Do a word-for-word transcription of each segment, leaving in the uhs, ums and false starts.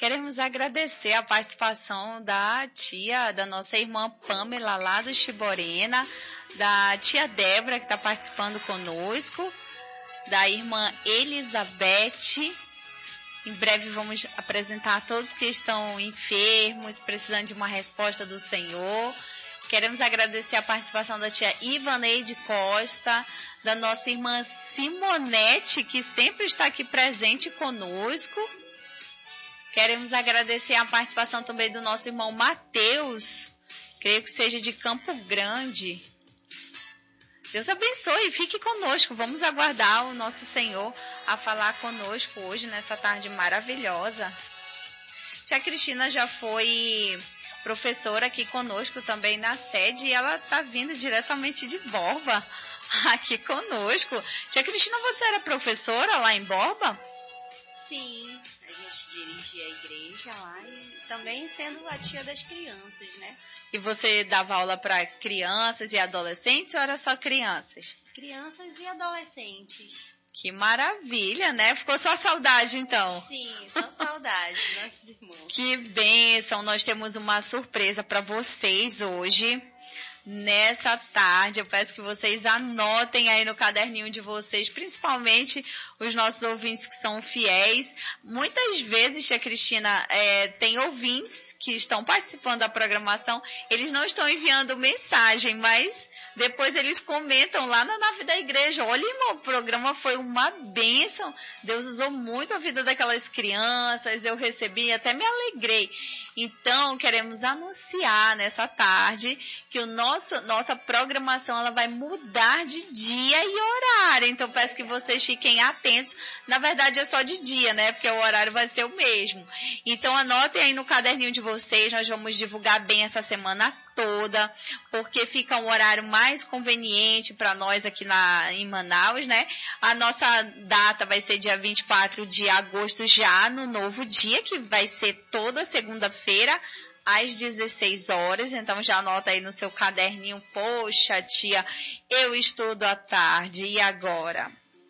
Queremos agradecer a participação da tia, da nossa irmã Pamela, lá do Chiborena, da tia Débora, que está participando conosco, da irmã Elizabeth. Em breve vamos apresentar a todos que estão enfermos, precisando de uma resposta do Senhor. Queremos agradecer a participação da tia Ivaneide Costa, da nossa irmã Simonete, que sempre está aqui presente conosco. Queremos agradecer a participação também do nosso irmão Mateus, creio que seja de Campo Grande. Deus abençoe, fique conosco. Vamos aguardar o nosso Senhor a falar conosco hoje, nessa tarde maravilhosa. Tia Cristina já foi professora aqui conosco também na sede e ela está vindo diretamente de Borba aqui conosco. Tia Cristina, você era professora lá em Borba? Sim, a gente dirigia a igreja lá e também sendo a tia das crianças, né? E você dava aula para crianças e adolescentes ou era só crianças? Crianças e adolescentes. Que maravilha, né? Ficou só saudade, então? Sim, só saudade, nossos irmãos. Que bênção! Nós temos uma surpresa para vocês hoje. Nessa tarde, eu peço que vocês anotem aí no caderninho de vocês, principalmente os nossos ouvintes que são fiéis. Muitas vezes, tia Cristina, é, tem ouvintes que estão participando da programação, eles não estão enviando mensagem, mas depois eles comentam lá na nave da igreja: olha, irmão, o programa foi uma bênção, Deus usou muito a vida daquelas crianças, eu recebi, até me alegrei. Então, queremos anunciar nessa tarde que o nosso, nossa programação ela vai mudar de dia e horário. Então, peço que vocês fiquem atentos. Na verdade, é só de dia, né? Porque o horário vai ser o mesmo. Então, anotem aí no caderninho de vocês. Nós vamos divulgar bem essa semana toda, porque fica um horário mais conveniente para nós aqui na, em Manaus, né? A nossa data vai ser dia vinte e quatro de agosto, já no novo dia, que vai ser toda segunda-feira, às dezesseis horas. Então já anota aí no seu caderninho: poxa, tia, eu estudo à tarde, e agora?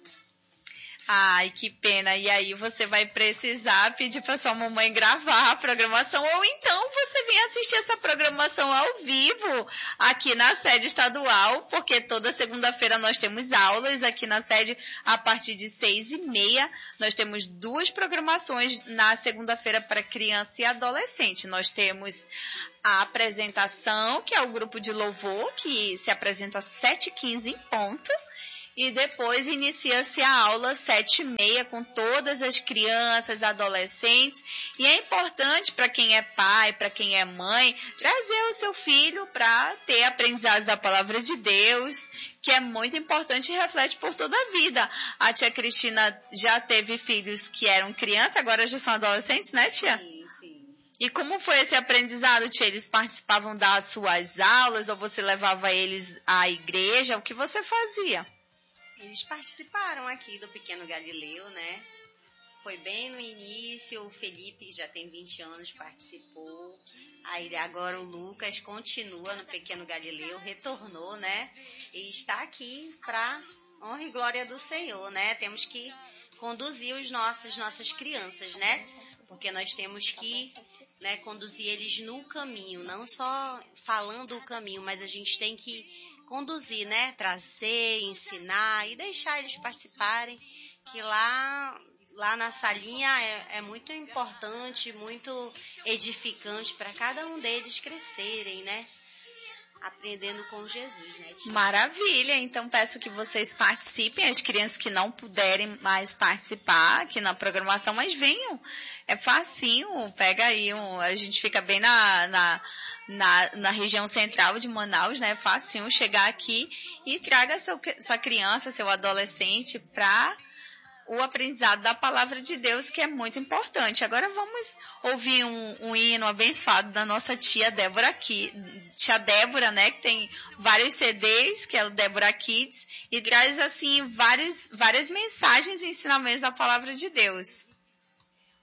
Ai, que pena. E aí você vai precisar pedir para sua mamãe gravar a programação, ou então você vem assistir essa programação ao vivo aqui na sede estadual, porque toda segunda-feira nós temos aulas aqui na sede a partir de seis e meia. Nós temos duas programações na segunda-feira para criança e adolescente. Nós temos a apresentação, que é o grupo de louvor, que se apresenta às sete e quinze em ponto. E depois inicia-se a aula sete e meia com todas as crianças, adolescentes. E é importante para quem é pai, para quem é mãe, trazer o seu filho para ter aprendizados da palavra de Deus, que é muito importante e reflete por toda a vida. A tia Cristina já teve filhos que eram crianças, agora já são adolescentes, né, tia? Sim, sim. E como foi esse aprendizado, tia? Eles participavam das suas aulas ou você levava eles à igreja? O que você fazia? Eles participaram aqui do Pequeno Galileu, né? Foi bem no início, o Felipe, que já tem vinte anos, participou. Aí agora o Lucas continua no Pequeno Galileu, retornou, né? E está aqui para honra e glória do Senhor, né? Temos que conduzir os nossos, nossas crianças, né? Porque nós temos que, né, conduzir eles no caminho, não só falando o caminho, mas a gente tem que conduzir, né? Trazer, ensinar e deixar eles participarem, que lá, lá na salinha é, é muito importante, muito edificante para cada um deles crescerem, né? Aprendendo com Jesus, né, tia? Maravilha! Então peço que vocês participem, as crianças que não puderem mais participar aqui na programação, mas venham, é facinho, pega aí, um, a gente fica bem na, na, na, na região central de Manaus, né, é facinho chegar aqui e traga seu, sua criança, seu adolescente para o aprendizado da palavra de Deus, que é muito importante. Agora vamos ouvir um, um hino abençoado da nossa tia Débora aqui, tia Débora, né, que tem vários C Ds, que é o Débora Kids, e traz assim vários, várias mensagens e ensinamentos da palavra de Deus.